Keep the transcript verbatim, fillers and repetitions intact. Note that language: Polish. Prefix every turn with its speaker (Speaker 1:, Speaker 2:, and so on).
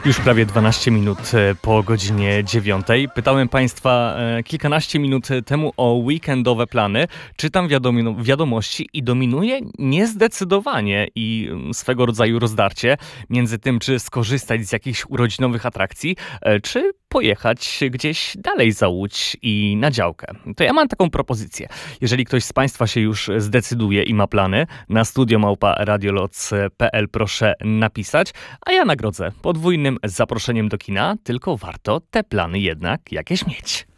Speaker 1: Już prawie dwanaście minut po godzinie dziewiątej. Pytałem Państwa kilkanaście minut temu o weekendowe plany. Czytam wiadomo- wiadomości i dominuje niezdecydowanie i swego rodzaju rozdarcie między tym, czy skorzystać z jakichś urodzinowych atrakcji, czy pojechać gdzieś dalej za Łódź i na działkę. To ja mam taką propozycję. Jeżeli ktoś z Państwa się już zdecyduje i ma plany, na studio małpa radioloc kropka p l proszę napisać, a ja nagrodzę podwójnym zaproszeniem do kina, tylko warto te plany jednak jakieś mieć.